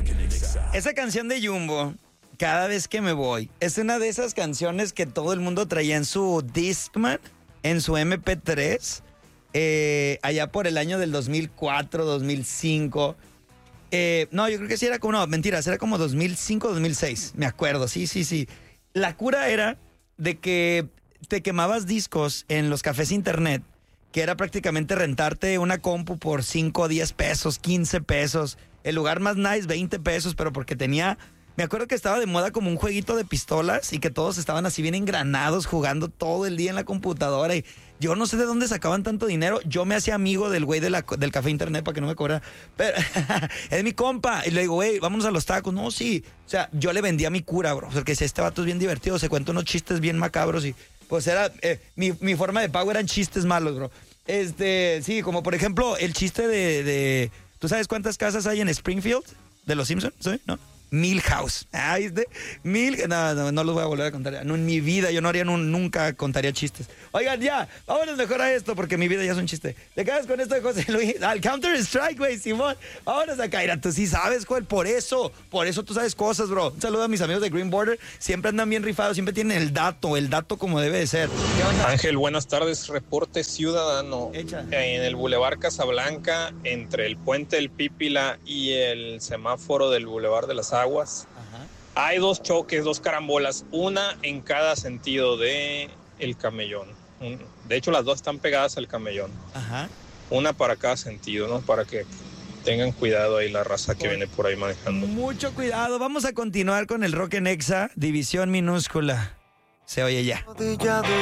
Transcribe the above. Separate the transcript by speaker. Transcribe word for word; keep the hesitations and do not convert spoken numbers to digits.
Speaker 1: Esa canción de Jumbo, Cada vez que me voy, es una de esas canciones que todo el mundo traía en su Discman, en su eme pe tres, eh, allá por el año del dos mil cuatro, dos mil cinco. Eh, no, yo creo que sí era como, no, mentiras, era como dos mil cinco, dos mil seis, me acuerdo, sí, sí, sí. La cura era de que te quemabas discos en los cafés internet, que era prácticamente rentarte una compu por cinco, diez pesos, quince pesos, el lugar más nice, veinte pesos, pero porque tenía... Me acuerdo que estaba de moda como un jueguito de pistolas y que todos estaban así bien engranados jugando todo el día en la computadora y yo no sé de dónde sacaban tanto dinero. Yo me hacía amigo del güey de la, del café internet para que no me cobrara. Pero es mi compa. Y le digo, güey, vámonos a los tacos. No, sí. O sea, yo le vendía mi cura, bro. Porque si este vato es bien divertido, se cuenta unos chistes bien macabros y pues era... Eh, mi, mi forma de pago eran chistes malos, bro. Este, sí, como por ejemplo el chiste de... de ¿tú sabes cuántas casas hay en Springfield? De los Simpsons, ¿sí? ¿No? Milhouse. Ay, este, mil, no, no, no los voy a volver a contar. No, en mi vida, yo no haría, no, nunca contaría chistes. Oigan, ya, vámonos mejor a esto, porque mi vida ya es un chiste. ¿Te quedas con esto de José Luis? Al Counter Strike, güey, Simón. Vámonos acá, mira, tú sí sabes, Joel, por eso, por eso tú sabes cosas, bro. Un saludo a mis amigos de Green Border. Siempre andan bien rifados, siempre tienen el dato, el dato como debe de ser.
Speaker 2: ¿Qué onda? Ángel, buenas tardes. Reporte ciudadano.
Speaker 1: Echa.
Speaker 2: En el Boulevard Casablanca, entre el puente del Pípila y el semáforo del Boulevard de las Aguas,
Speaker 1: Ajá.
Speaker 2: hay dos choques, dos carambolas, una en cada sentido de el camellón. De hecho, las dos están pegadas al camellón.
Speaker 1: Ajá.
Speaker 2: Una para cada sentido, ¿no? Para que tengan cuidado ahí la raza que viene por ahí manejando.
Speaker 1: Mucho cuidado. Vamos a continuar con el Rock en Exa, división minúscula. Se oye ya.